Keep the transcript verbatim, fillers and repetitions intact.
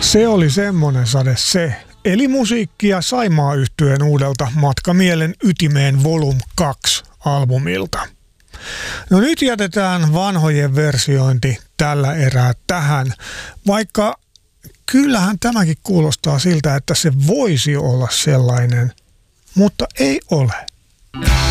Se oli semmonen sade se. Eli musiikkia Saimaa-yhtyeen uudelta Matkamielen ytimeen Volum kaksi albumilta. No nyt jätetään vanhojen versiointi tällä erää tähän, vaikka kyllähän tämäkin kuulostaa siltä, että se voisi olla sellainen, mutta ei ole.